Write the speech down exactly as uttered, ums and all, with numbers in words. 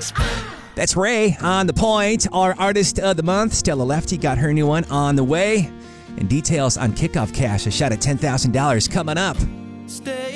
That's Ray on The Point. Our artist of the month, Stella Lefty, got her new one on the way. And details on Kickoff Cash, a shot at ten thousand dollars coming up. Stay